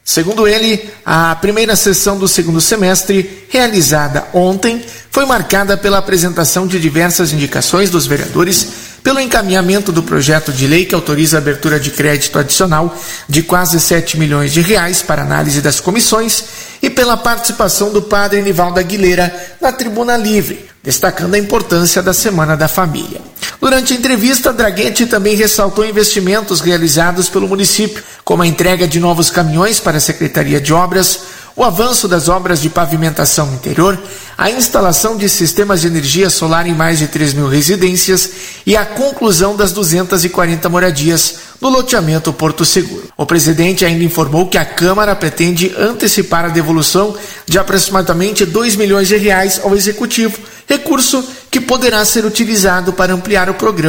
Segundo ele, a primeira sessão do segundo semestre, realizada ontem, foi marcada pela apresentação de diversas indicações dos vereadores, pelo encaminhamento do projeto de lei que autoriza a abertura de crédito adicional de quase 7 milhões de reais para análise das comissões e pela participação do padre Nivaldo Aguilera na tribuna livre, destacando a importância da Semana da Família. Durante a entrevista, Draghetti também ressaltou investimentos realizados pelo município, como a entrega de novos caminhões para a Secretaria de Obras, o avanço das obras de pavimentação no interior, a instalação de sistemas de energia solar em mais de 3 mil residências e a conclusão das 240 moradias no loteamento Porto Seguro. O presidente ainda informou que a Câmara pretende antecipar a devolução de aproximadamente 2 milhões de reais ao Executivo, recurso que poderá ser utilizado para ampliar o programa